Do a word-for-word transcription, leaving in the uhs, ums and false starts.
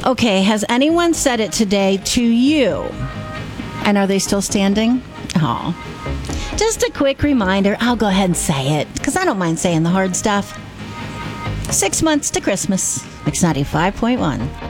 Okay, has anyone said it today to you? And are they still standing? Oh. Just a quick reminder, I'll go ahead and say it, because I don't mind saying the hard stuff. Six months to Christmas. Mix ninety-five point one.